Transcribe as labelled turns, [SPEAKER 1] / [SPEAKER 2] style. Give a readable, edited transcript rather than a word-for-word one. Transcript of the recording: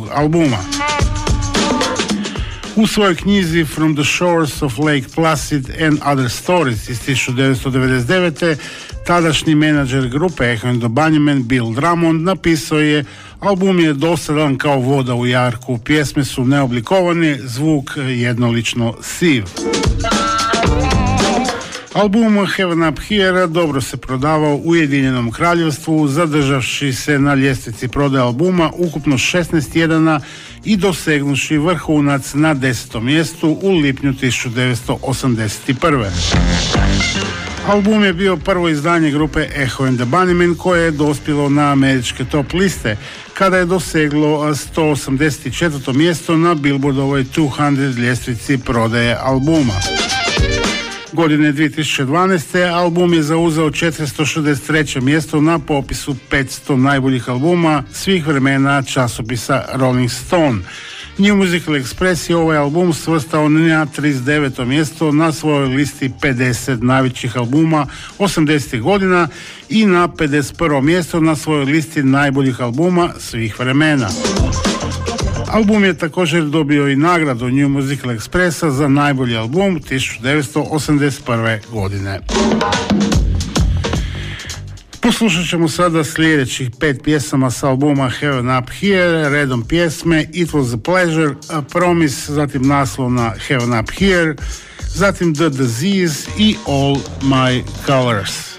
[SPEAKER 1] albuma. U svojoj knjizi From the Shores of Lake Placid and Other Stories iz 1999. tadašnji menadžer grupe Echo and the Bunnymen Bill Drummond napisao je: album je dosadan kao voda u jarku, pjesme su neoblikovane, zvuk jednolično siv. Album Heaven Up Here dobro se prodavao u Ujedinjenom Kraljevstvu, zadržavši se na ljestvici prodaje albuma ukupno 16 tjedana i dosegnuši vrhunac na 10. mjestu u lipnju 1981. Album je bio prvo izdanje grupe Echo and the Bunnymen koje je dospjelo na američke top liste, kada je doseglo 184. mjesto na Billboardovoj 200 ljestvici prodaje albuma. Godine 2012. album je zauzeo 463. mjesto na popisu 500 najboljih albuma svih vremena časopisa Rolling Stone. New Musical Express je ovaj album svrstao na 39. mjesto na svojoj listi 50 najvećih albuma 80. godina i na 51. mjesto na svojoj listi najboljih albuma svih vremena. Album je također dobio i nagradu New Musical Expressa za najbolji album 1981. godine. Poslušat ćemo sada sljedećih 5 pjesama sa albuma Heaven Up Here, redom pjesme It Was a Pleasure, A Promise, zatim naslovna Heaven Up Here, zatim The Disease i All My Colors.